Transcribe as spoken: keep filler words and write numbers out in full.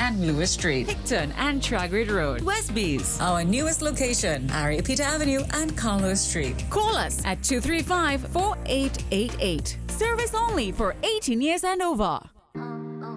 and Lewis Street. Picton and Tragrid Road, Westbees. Our newest location, Ariapita Avenue and Carlos Street. Call us at two three five, four eight eight eight. Service only for eighteen years and over.